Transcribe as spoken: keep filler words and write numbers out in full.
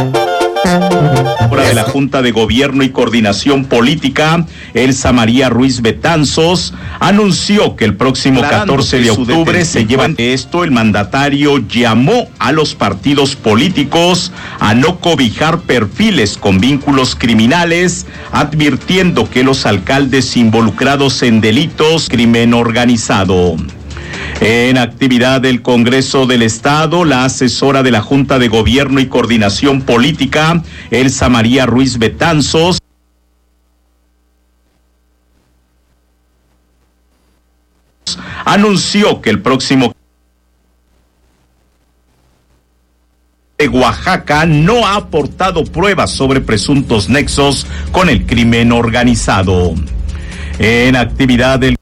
de la Junta de Gobierno y Coordinación Política, Elsa María Ruiz Betanzos, anunció que el próximo catorce de octubre se lleva esto. El mandatario llamó a los partidos políticos a no cobijar perfiles con vínculos criminales, advirtiendo que los alcaldes involucrados en delitos, crimen organizado. En actividad del Congreso del Estado, la asesora de la Junta de Gobierno y Coordinación Política, Elsa María Ruiz Betanzos, anunció que el próximo de Oaxaca no ha aportado pruebas sobre presuntos nexos con el crimen organizado. En actividad del